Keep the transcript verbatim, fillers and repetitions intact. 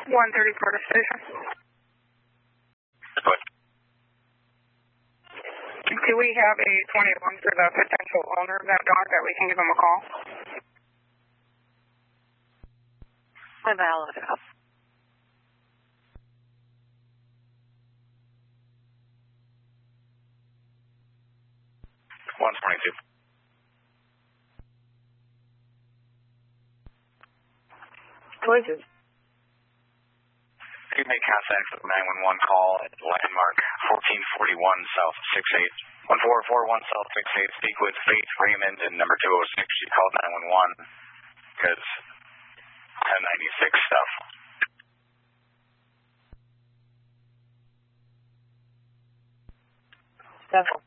one thirty Porter Station. What? Do we have a twenty-one for the potential owner of that dog that we can give him a call? I'm Alan. one twenty-two. twenty-two. You make contact with the nine one one call at landmark fourteen forty-one South six eight. one four four one South six eight. Speak with Faith Raymond and number two oh six. She called nine one one because ten ninety-six stuff. Several.